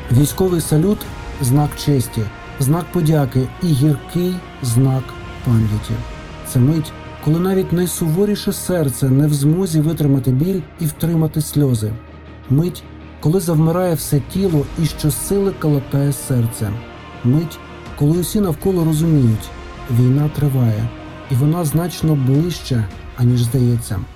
Військовий салют – знак честі, знак подяки і гіркий знак пам'яті. Це мить, коли навіть найсуворіше серце не в змозі витримати біль і втримати сльози. Мить, коли завмирає все тіло і щосили калатає серце. Мить, коли усі навколо розуміють – війна триває, і вона значно ближче, аніж здається.